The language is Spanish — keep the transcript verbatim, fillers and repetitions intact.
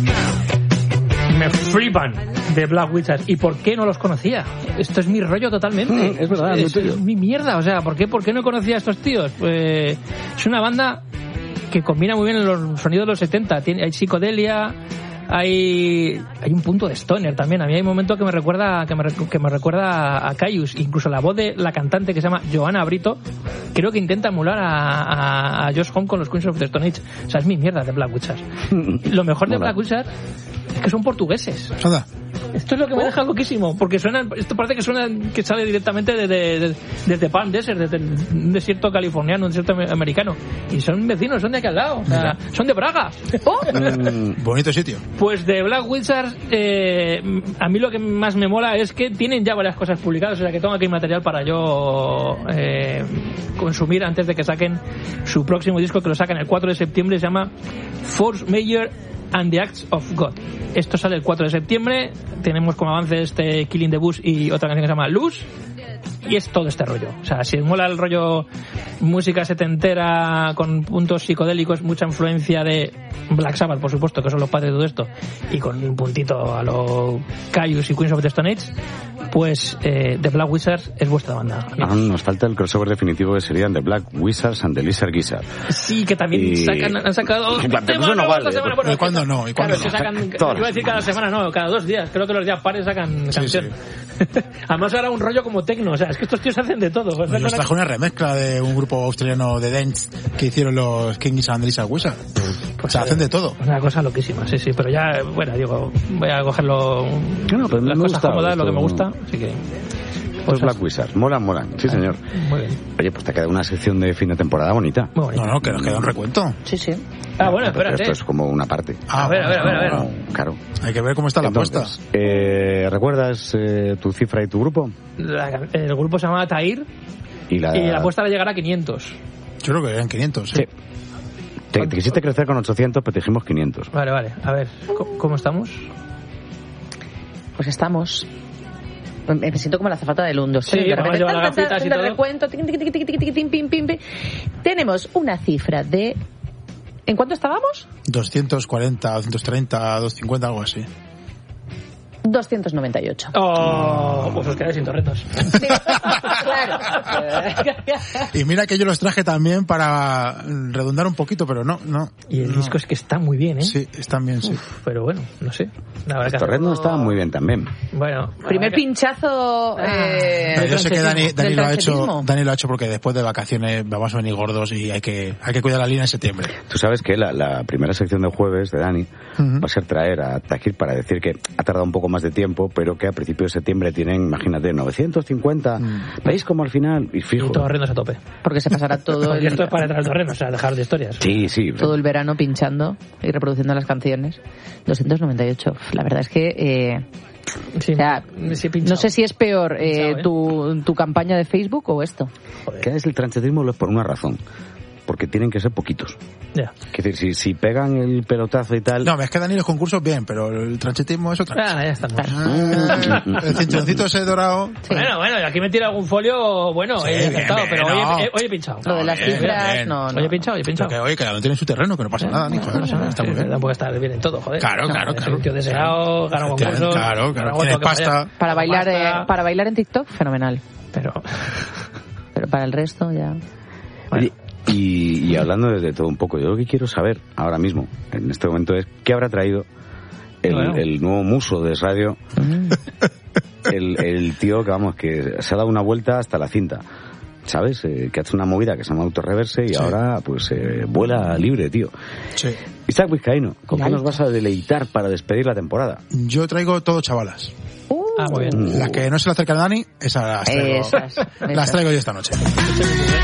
Me flipan de Black Wizards. ¿Y por qué no los conocía? Esto es mi rollo totalmente. Mm, es verdad, es, es es mi mierda. O sea, ¿por qué, ¿por qué no conocía a estos tíos? Pues es una banda que combina muy bien los sonidos de los setenta. Tiene, hay psicodelia, hay hay un punto de stoner también. A mí hay un momento que me recuerda que me, que me recuerda a Caius. Incluso la voz de la cantante, que se llama Johanna Brito, creo que intenta emular a, a, a Josh Homme con los Queens of the Stone Age. O sea, es mi mierda de Black Wizards. Lo mejor de Black Wizards es que son portugueses. Anda. Esto es lo que me deja loquísimo, porque suena, esto parece que suena que sale directamente de, de, de, desde Palm Desert, desde un desierto californiano, un desierto americano, y son vecinos, son de aquí al lado, o sea, son de Praga. ¡Oh! Mm, bonito sitio. Pues de Black Wizards, eh, a mí lo que más me mola es que tienen ya varias cosas publicadas, o sea que tengo aquí material para yo eh, consumir antes de que saquen su próximo disco, que lo sacan el cuatro de septiembre, se llama Force Major and the Acts of God. Esto sale el cuatro de septiembre. Tenemos como avance este Killing the Bush y otra canción que se llama Luz, y es todo este rollo. O sea, si os mola el rollo música setentera con puntos psicodélicos, mucha influencia de Black Sabbath, por supuesto, que son los padres de todo esto, y con un puntito a los Caius y Queens of the Stone Age, pues eh, The Black Wizards es vuestra banda. Aún nos falta el crossover definitivo, que serían The Black Wizards and the Lizard Gizzard. Sí, que también y... sacan, han sacado eso no vale. Semana. Bueno, ¿Y cuándo no? ¿Y cuándo claro, no? Se sacan, yo iba a decir cada semana, no, cada dos días. Creo que los días pares sacan sí, canción. Sí. Además ahora un rollo como tecno, o sea, es que estos tíos hacen de todo. Pues nos trajo una remezcla de un grupo australiano de dance que hicieron los Kings and the Lizard Wizard. Pues o sea, hacen de todo. Una cosa loquísima, sí, sí, pero ya, bueno, digo, voy a cogerlo, no, pero las cosas cómodas, lo que me gusta, no. así que... Pues Black Wizards, molan, molan, sí señor. Muy bien. Oye, pues te queda una sección de fin de temporada bonita. No, no, que nos queda un recuento. Sí, sí. Ah, bueno, espérate. Esto es como una parte. Ah, a ver, a ver, a ver, a ver. No, claro. Hay que ver cómo está Entonces, la apuesta. Eh, ¿Recuerdas eh, tu cifra y tu grupo? La, el grupo se llama Tahir y la, y la apuesta de llegar a quinientos. Yo creo que eran quinientos, ¿sí? Sí. Te, te quisiste crecer con ochocientos, pero te dijimos quinientos. Vale, vale. A ver, ¿cómo, cómo estamos? Pues estamos... Me siento como la azafata del uno, dos, sí, de repente, tan, tan, tan, tan, recuento, tic, tic, tic, tic, tic, tic, pim, pim, pim. Tenemos una cifra de... ¿En cuánto estábamos? doscientos cuarenta, doscientos treinta, doscientos cincuenta, algo así. doscientos noventa y ocho. Oh, pues os quedáis sin torretos. Sí, claro. Y mira que yo los traje también para redundar un poquito, pero no, no. Y el no. disco es que está muy bien, ¿eh? Sí, están bien, sí. Uf, pero bueno, no sé. Los torretos no estaban muy bien también. Bueno. Primer pinchazo... Eh, pero yo sé que Dani, Dani lo ha hecho, tranchetismo. Dani lo ha hecho porque después de vacaciones vamos a venir gordos y hay que, hay que cuidar la línea en septiembre. Tú sabes que la, la primera sección de jueves de Dani uh-huh. va a ser traer a Tahir para decir que ha tardado un poco más de tiempo, pero que a principios de septiembre tienen, imagínate, novecientos cincuenta. Mm. ¿Veis como al final? Y fijo. Y torrenos a tope. Porque se pasará todo el... esto es para entrar al torreno, o sea, dejar de historias. Sí, sí. Todo el verano pinchando y reproduciendo las canciones. doscientos noventa y ocho. La verdad es que... Eh... Sí, o sea, sí, no sé si es peor eh, pinchado, ¿eh? tu, tu campaña de Facebook o esto. Joder. Que es el tranchetismo por una razón. Porque tienen que ser poquitos. Ya. Es decir, si, si pegan el pelotazo y tal... No, es que Dani los concursos bien, pero el tranchetismo es otra cosa. Ah, ya estamos. Ah, el cinturoncito ese dorado... Sí. Bueno, bueno, aquí me tira algún folio, bueno, sí, he acertado, pero no. hoy, he, hoy he pinchado. Lo de las bien, cifras, bien. no, no. Hoy he pinchado, hoy he pinchado. Porque, oye, cada uno tiene su terreno, que no pasa nada, ni joder, no, no, está muy bien. Tampoco está bien en todo, joder. Claro, no, claro, es claro. un tío deseado, gana concursos. Claro, claro, tienes pasta. Para bailar, pasta. Eh, para bailar en TikTok, fenomenal. Pero... Pero para el resto, ya... Bueno. Y, y hablando de, de todo un poco, yo lo que quiero saber ahora mismo, en este momento, es qué habrá traído el, bueno. el nuevo muso de radio, el, el tío que, vamos, que se ha dado una vuelta hasta la cinta, ¿sabes? Eh, que ha hecho una movida que se llama autorreverse y sí. ahora, pues, eh, vuela libre, tío. Sí. Isaac Vizcaíno, ¿con qué nos vas a deleitar para despedir la temporada? Yo traigo todo chavalas. Uh, ah, muy bien. Las que no se le acercan a Dani, esas las traigo, esas, esas. las traigo yo esta noche.